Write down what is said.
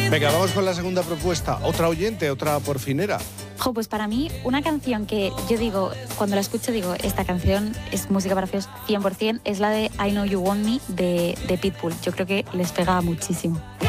Venga, vamos con la segunda propuesta. Otra oyente, otra porfinera. Jo, pues para mí, una canción que yo digo, cuando la escucho digo, esta canción es música para feos 100%, es la de I Know You Want Me de Pitbull. Yo creo que les pega muchísimo.